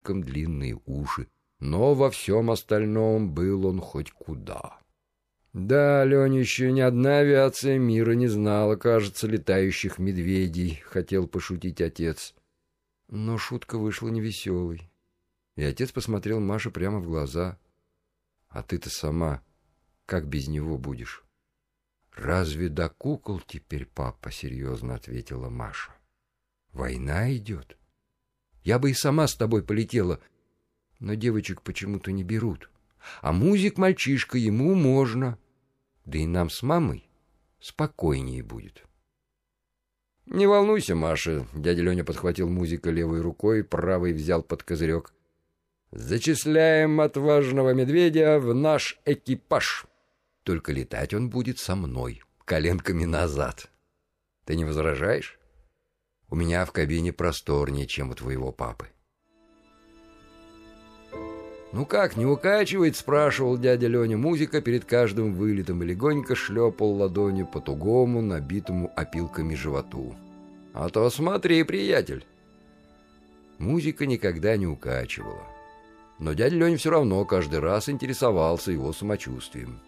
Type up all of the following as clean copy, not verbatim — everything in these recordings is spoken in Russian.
слишком длинные уши, но во всем остальном был он хоть куда. Да, Леня, еще ни одна авиация мира не знала, кажется, летающих медведей, хотел пошутить отец. Но шутка вышла невеселой. И отец посмотрел Маше прямо в глаза. А ты-то сама как без него будешь? Разве до кукол теперь, папа, серьезно ответила Маша. Война идет. Я бы и сама с тобой полетела, но девочек почему-то не берут. А музик мальчишка, ему можно. Да и нам с мамой спокойнее будет. Не волнуйся, Маша, дядя Леня подхватил музыка левой рукой, правой взял под козырек. Зачисляем отважного медведя в наш экипаж. Только летать он будет со мной, коленками назад. Ты не возражаешь? У меня в кабине просторнее, чем у твоего папы. «Ну как, не укачивает?» — спрашивал дядя Леня музыка перед каждым вылетом и легонько шлепал ладонью по тугому, набитому опилками животу. «А то смотри, приятель!» Музыка никогда не укачивала, но дядя Леня все равно каждый раз интересовался его самочувствием.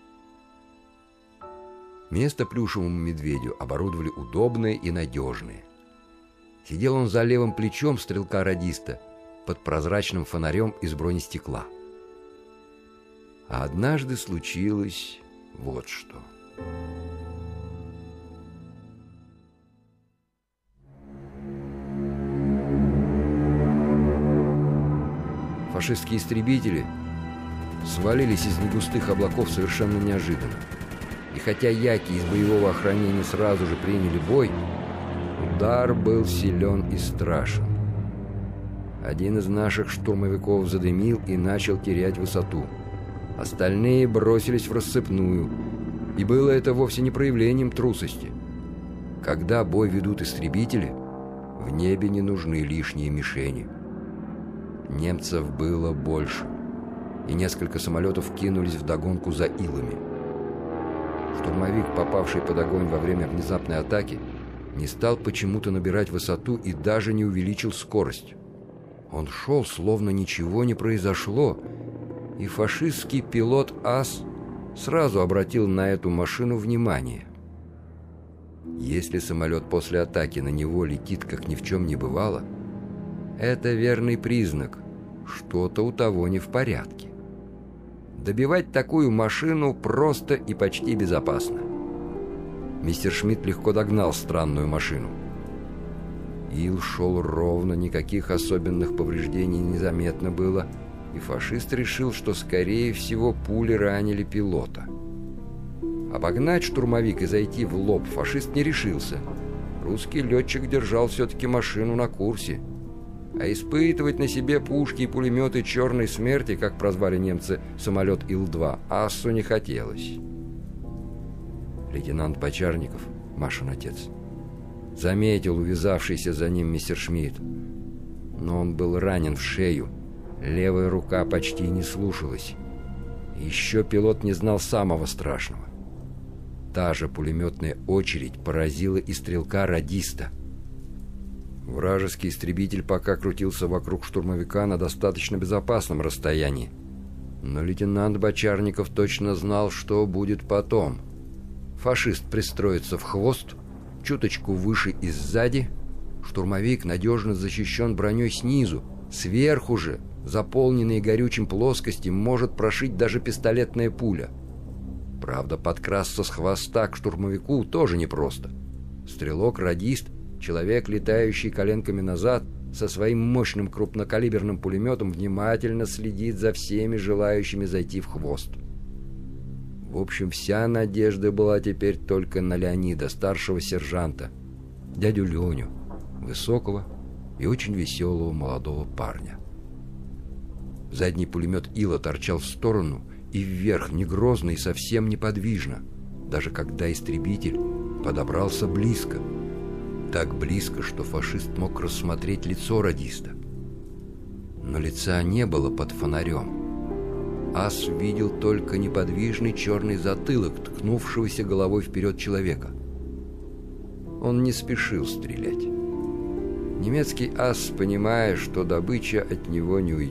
Место плюшевому медведю оборудовали удобное и надежное. Сидел он за левым плечом стрелка-радиста под прозрачным фонарем из бронестекла. А однажды случилось вот что. Фашистские истребители свалились из негустых облаков совершенно неожиданно. И хотя яки из боевого охранения сразу же приняли бой, удар был силен и страшен. Один из наших штурмовиков задымил и начал терять высоту. Остальные бросились в рассыпную, и было это вовсе не проявлением трусости. Когда бой ведут истребители, в небе не нужны лишние мишени. Немцев было больше, и несколько самолетов кинулись вдогонку за илами. Штурмовик, попавший под огонь во время внезапной атаки, не стал почему-то набирать высоту и даже не увеличил скорость. Он шел, словно ничего не произошло, и фашистский пилот ас сразу обратил на эту машину внимание. Если самолет после атаки на него летит, как ни в чем не бывало, это верный признак, что-то у того не в порядке. Добивать такую машину просто и почти безопасно. Мистер Шмидт легко догнал странную машину. Ил шел ровно, никаких особенных повреждений незаметно было, и фашист решил, что, скорее всего, пули ранили пилота. Обогнать штурмовик и зайти в лоб фашист не решился. Русский летчик держал все-таки машину на курсе. А испытывать на себе пушки и пулеметы «Черной смерти», как прозвали немцы самолет Ил-2, ассу не хотелось. Лейтенант Бочарников, Машин отец, заметил увязавшийся за ним мистер Шмидт. Но он был ранен в шею, левая рука почти не слушалась. Еще пилот не знал самого страшного. Та же пулеметная очередь поразила и стрелка-радиста. Вражеский истребитель пока крутился вокруг штурмовика на достаточно безопасном расстоянии. Но лейтенант Бочарников точно знал, что будет потом. Фашист пристроится в хвост, чуточку выше и сзади. Штурмовик надежно защищен броней снизу. Сверху же, заполненной горючим плоскости, может прошить даже пистолетная пуля. Правда, подкрасться с хвоста к штурмовику тоже непросто. Стрелок-радист, человек, летающий коленками назад, со своим мощным крупнокалиберным пулеметом внимательно следит за всеми желающими зайти в хвост. В общем, вся надежда была теперь только на Леонида, старшего сержанта, дядю Леню, высокого и очень веселого молодого парня. Задний пулемет Ила торчал в сторону и вверх, не грозно и совсем неподвижно, даже когда истребитель подобрался близко. Так близко, что фашист мог рассмотреть лицо радиста. Но лица не было под фонарем. Ас видел только неподвижный черный затылок, ткнувшегося головой вперед человека. Он не спешил стрелять. Немецкий ас, понимая, что добыча от него не уйдет,